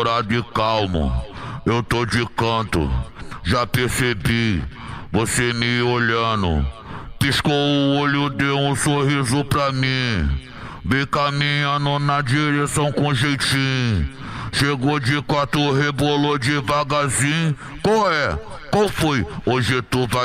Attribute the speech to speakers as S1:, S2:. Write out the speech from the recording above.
S1: De calmo, eu tô de canto, já percebi, você me olhando. Piscou o olho, deu um sorriso pra mim. Vem caminhando na direção com jeitinho. Chegou de quatro, rebolou devagarzinho. Qual é? Qual foi? Hoje tu vai